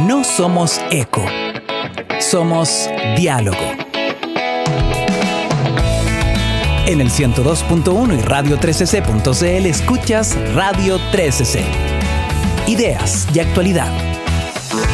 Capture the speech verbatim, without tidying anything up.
No somos eco, somos diálogo. En el ciento dos punto uno y radio trece ce punto c l escuchas Radio trece ce. Ideas y actualidad